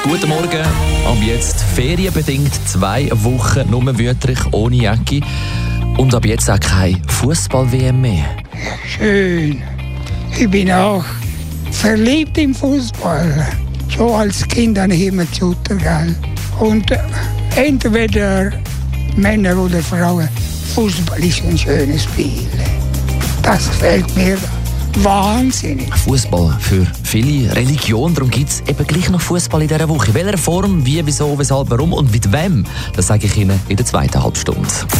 Guten Morgen, ab jetzt ferienbedingt 2 Wochen nur wörtlich ohne Jacke und ab jetzt auch keine Fußball-WM mehr. Schön. Ich bin auch verliebt im Fußball. Schon als Kind habe ich immer zugegangen. Und entweder Männer oder Frauen, Fußball ist ein schönes Spiel. Das gefällt mir wahnsinnig. Fußball für viele Religionen, darum gibt es eben gleich noch Fußball in dieser Woche. In welcher Form, wie, wieso, weshalb, warum und mit wem, das sage ich Ihnen in der zweiten Halbstunde.